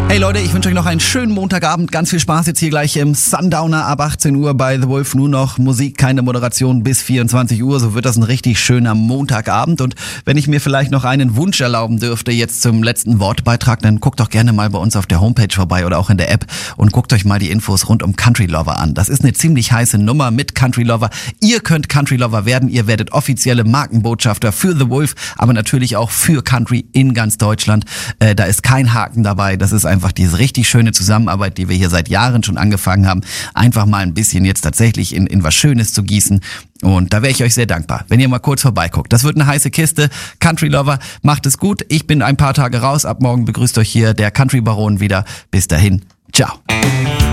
Hey Leute, ich wünsche euch noch einen schönen Montagabend. Ganz viel Spaß jetzt hier gleich im Sundowner ab 18 Uhr bei The Wolf. Nur noch Musik, keine Moderation bis 24 Uhr. So wird das ein richtig schöner Montagabend. Und wenn ich mir vielleicht noch einen Wunsch erlauben dürfte jetzt zum letzten Wortbeitrag, dann guckt doch gerne mal bei uns auf der Homepage vorbei oder auch in der App und guckt euch mal die Infos rund um Country Lover an. Das ist eine ziemlich heiße Nummer mit Country Lover. Ihr könnt Country Lover werden. Ihr werdet offizielle Markenbotschafter für The Wolf, aber natürlich auch für Country in ganz Deutschland. Da ist kein Haken dabei. Das ist einfach diese richtig schöne Zusammenarbeit, die wir hier seit Jahren schon angefangen haben, einfach mal ein bisschen jetzt tatsächlich in was Schönes zu gießen. Und da wäre ich euch sehr dankbar, wenn ihr mal kurz vorbeiguckt. Das wird eine heiße Kiste. Country Lover, macht es gut. Ich bin ein paar Tage raus. Ab morgen begrüßt euch hier der Country Baron wieder. Bis dahin. Ciao.